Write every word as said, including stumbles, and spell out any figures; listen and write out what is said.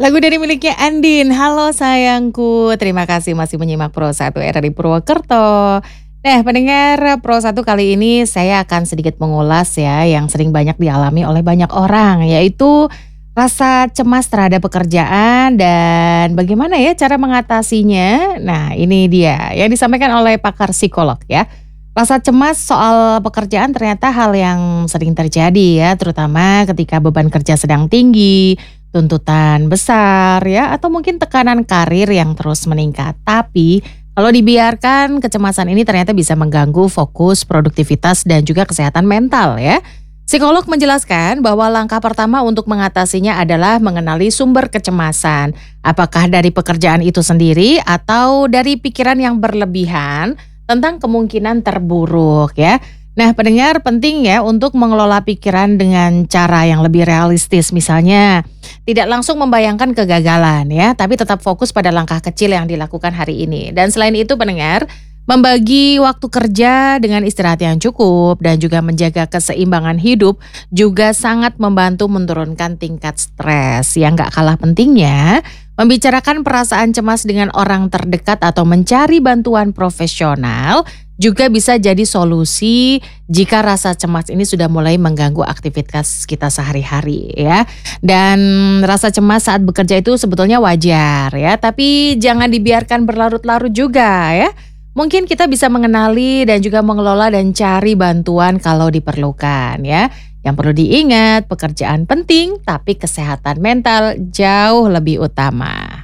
Lagu dari miliknya Andien, "Halo Sayangku." Terima kasih masih menyimak Pro satu R R I Purwokerto. Nah, pendengar Pro satu kali ini saya akan sedikit mengulas ya yang sering banyak dialami oleh banyak orang, yaitu rasa cemas terhadap pekerjaan dan bagaimana ya cara mengatasinya. Nah, ini dia yang disampaikan oleh pakar psikolog ya. Rasa cemas soal pekerjaan ternyata hal yang sering terjadi ya, terutama ketika beban kerja sedang tinggi, tuntutan besar ya, atau mungkin tekanan karir yang terus meningkat. Tapi kalau dibiarkan, kecemasan ini ternyata bisa mengganggu fokus, produktivitas, dan juga kesehatan mental ya. Psikolog menjelaskan bahwa langkah pertama untuk mengatasinya adalah mengenali sumber kecemasan. Apakah dari pekerjaan itu sendiri atau dari pikiran yang berlebihan tentang kemungkinan terburuk ya. Nah, pendengar penting ya untuk mengelola pikiran dengan cara yang lebih realistis. Misalnya, tidak langsung membayangkan kegagalan ya, tapi tetap fokus pada langkah kecil yang dilakukan hari ini. Dan selain itu pendengar, membagi waktu kerja dengan istirahat yang cukup dan juga menjaga keseimbangan hidup juga sangat membantu menurunkan tingkat stres. Yang gak kalah pentingnya, membicarakan perasaan cemas dengan orang terdekat atau mencari bantuan profesional juga bisa jadi solusi jika rasa cemas ini sudah mulai mengganggu aktivitas kita sehari-hari ya. Dan rasa cemas saat bekerja itu sebetulnya wajar ya, tapi jangan dibiarkan berlarut-larut juga ya. Mungkin kita bisa mengenali dan juga mengelola dan cari bantuan kalau diperlukan ya. Yang perlu diingat, pekerjaan penting tapi kesehatan mental jauh lebih utama.